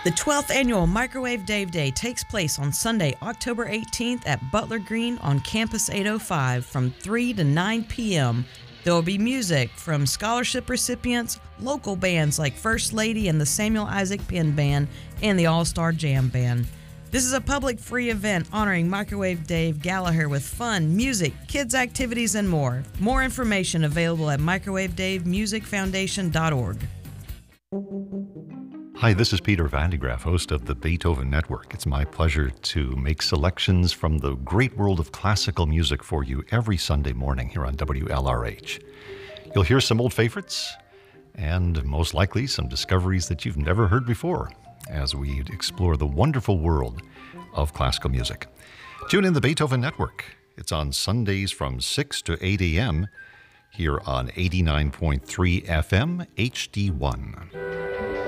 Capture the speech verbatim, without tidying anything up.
The twelfth Annual Microwave Dave Day takes place on Sunday, October eighteenth at Butler Green on Campus eight oh five from three to nine p.m. There will be music from scholarship recipients, local bands like First Lady and the Samuel Isaac Penn Band, and the All-Star Jam Band. This is a public free event honoring Microwave Dave Gallagher with fun, music, kids' activities, and more. More information available at microwave dave music foundation dot org. Hi, this is Peter Van de Graaff, host of the Beethoven Network. It's my pleasure to make selections from the great world of classical music for you every Sunday morning here on W L R H. You'll hear some old favorites and most likely some discoveries that you've never heard before as we explore the wonderful world of classical music. Tune in the Beethoven Network. It's on Sundays from six to eight a.m. here on eighty-nine point three F M H D one.